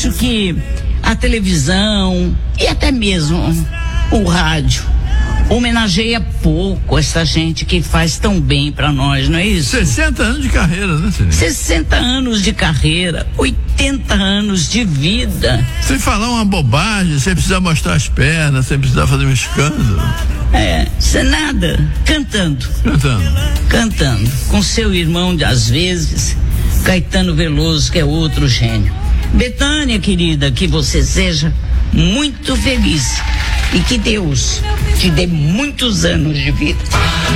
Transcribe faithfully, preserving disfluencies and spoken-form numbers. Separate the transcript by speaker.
Speaker 1: acho que a televisão e até mesmo o rádio homenageia pouco essa gente que faz tão bem pra nós, não é isso?
Speaker 2: sessenta anos de carreira, né, Cine?
Speaker 1: sessenta anos de carreira, oitenta anos de vida.
Speaker 2: Sem falar uma bobagem, sem precisar mostrar as pernas, sem precisar fazer um escândalo.
Speaker 1: É, sem nada, cantando.
Speaker 2: Cantando.
Speaker 1: Cantando, com seu irmão, de, às vezes, Caetano Veloso, que é outro gênio. Betânia, querida, que você seja muito feliz e que Deus te dê muitos anos de vida.